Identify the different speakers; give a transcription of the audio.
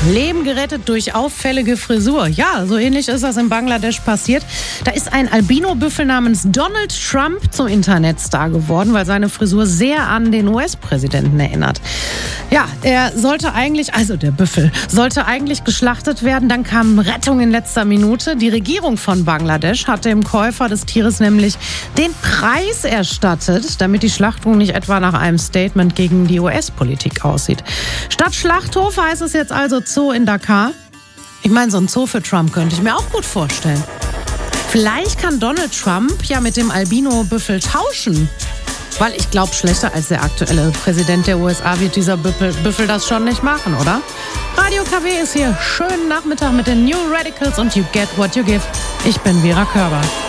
Speaker 1: Leben gerettet durch auffällige Frisur. Ja, so ähnlich ist das in Bangladesch passiert. Da ist ein Albino-Büffel namens Donald Trump zum Internetstar geworden, weil seine Frisur sehr an den US-Präsidenten erinnert. Ja, der Büffel sollte eigentlich geschlachtet werden. Dann kam Rettung in letzter Minute. Die Regierung von Bangladesch hat dem Käufer des Tieres nämlich den Preis erstattet, damit die Schlachtung nicht etwa nach einem Statement gegen die US-Politik aussieht. Statt Schlachthof heißt es jetzt also Zoo in Dhaka. Ich meine, so ein Zoo für Trump könnte ich mir auch gut vorstellen. Vielleicht kann Donald Trump ja mit dem Albino-Büffel tauschen. Weil ich glaube, schlechter als der aktuelle Präsident der USA wird dieser Büffel das schon nicht machen, oder? Radio KW ist hier. Schönen Nachmittag mit den New Radicals und You Get What You Give. Ich bin Vera Körber.